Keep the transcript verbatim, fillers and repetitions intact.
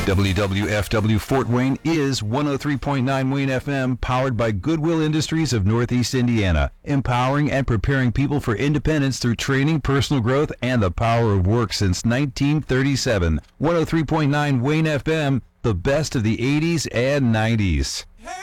W W F W Fort Wayne is one oh three point nine Wayne F M, powered by Goodwill Industries of Northeast Indiana, empowering and preparing people for independence through training, personal growth, and the power of work since nineteen thirty-seven. one oh three point nine Wayne F M, the best of the eighties and nineties.